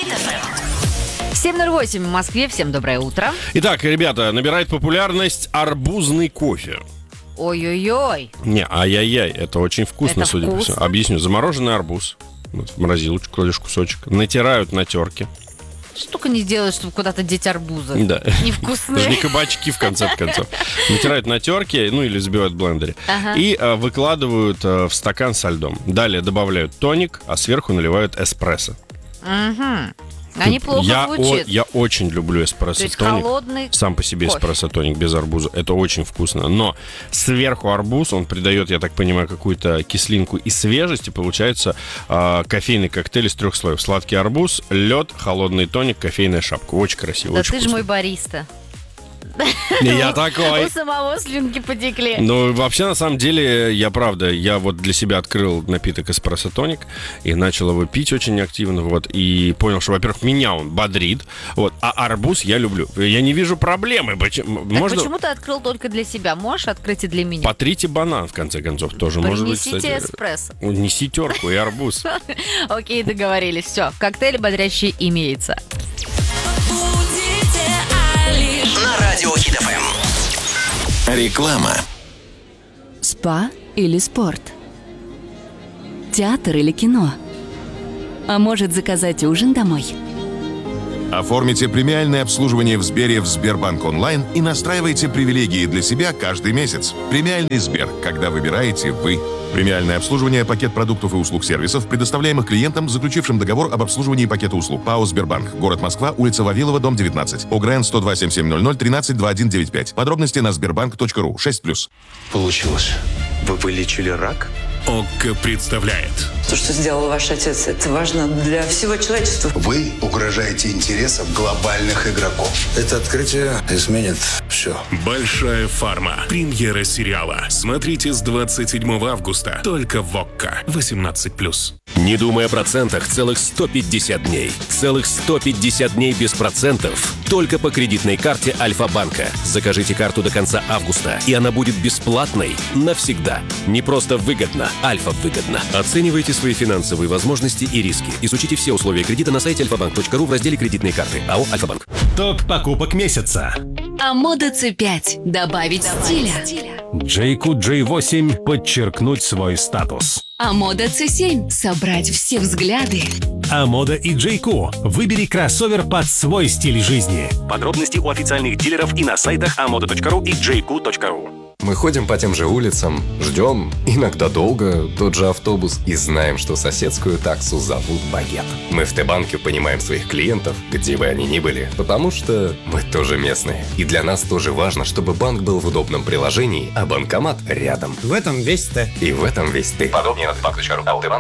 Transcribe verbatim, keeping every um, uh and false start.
эф эм. семь ноль восемь в Москве. Всем доброе утро. Итак, ребята, набирает популярность арбузный кофе. Ой-ой-ой. Не, ай-яй-яй, это очень вкусно, Это судя по вкусно? всему. Объясню. Замороженный арбуз. Вот в морозилочку кладешь кусочек. Натирают на терке. Что только не делают, чтобы куда-то деть арбузы. Да. Невкусные. Даже не кабачки, в конце концов. Натирают на терке, ну или взбивают в блендере. Ага. И а, выкладывают а, в стакан со льдом. Далее добавляют тоник, а сверху наливают эспрессо. Угу. А неплохо я, звучит. О, я очень люблю То есть эспрессо-тоник. холодный Сам по себе кофе. эспрессо-тоник без арбуза. Это очень вкусно. Но сверху арбуз, он придает, я так понимаю, какую-то кислинку и свежесть. И получается э, кофейный коктейль из трех слоев. Сладкий арбуз, лед, холодный тоник, кофейная шапка. Очень красиво, Да очень ты же вкусно. мой бариста. Я такой. У самого слюнки потекли. Ну, вообще, на самом деле, я правда, я вот для себя открыл напиток эспрессо-тоник и начал его пить очень активно, вот, и понял, что, во-первых, меня он бодрит, вот, а арбуз я люблю. Я не вижу проблемы. Почему, Так можно... почему ты открыл только для себя? Можешь открыть и для меня? Потрите банан, в конце концов, тоже может быть, Принесите кстати. эспрессо. Неси терку и арбуз. Окей, договорились. Все, коктейль бодрящий имеется. На радио Хит эф эм. Реклама. Спа или спорт? Театр или кино? А может, заказать ужин домой? Оформите премиальное обслуживание в Сбере в Сбербанк онлайн и настраивайте привилегии для себя каждый месяц. Премиальный Сбер, когда выбираете вы. Премиальное обслуживание, пакет продуктов и услуг сервисов, предоставляемых клиентам, заключившим договор об обслуживании пакета услуг. ПАО «Сбербанк». Город Москва, улица Вавилова, дом девятнадцать. ОГРН сто два семь семь ноль ноль тринадцать двадцать один девяносто пять. Подробности на сбербанк точка ру. шесть плюс. Получилось. Вы вылечили рак? ОККО представляет. То, что сделал ваш отец, это важно для всего человечества. Вы угрожаете интересам глобальных игроков. Это открытие изменит все. Большая фарма. Премьера сериала. Смотрите с двадцать седьмого августа. Только в ОККО. восемнадцать плюс. Не думай о процентах целых сто пятьдесят дней. Целых сто пятьдесят дней без процентов. Только по кредитной карте Альфа-банка. Закажите карту до конца августа, и она будет бесплатной навсегда. Не просто выгодно, Альфа выгодно. Оценивайте свои финансовые возможности и риски. Изучите все условия кредита на сайте альфа банк точка ру в разделе «Кредитные карты». АО «Альфа-банк». Топ покупок месяца. Амода цэ пять. Добавить стиля. Джейку джей восемь подчеркнуть свой статус. Амода цэ семь. Собрать все взгляды. Амода и Джейку. Выбери кроссовер под свой стиль жизни. Подробности у официальных дилеров и на сайтах амода точка ру и джейку точка ру. Мы ходим по тем же улицам, ждем, иногда долго, тот же автобус и знаем, что соседскую таксу зовут Багет. Мы в Т-банке понимаем своих клиентов, где бы они ни были, потому что мы тоже местные. И для нас тоже важно, чтобы банк был в удобном приложении, а банкомат рядом. В этом весь Т. И в этом весь ты. Подробнее на т банк точка ру. АО «Т-банк»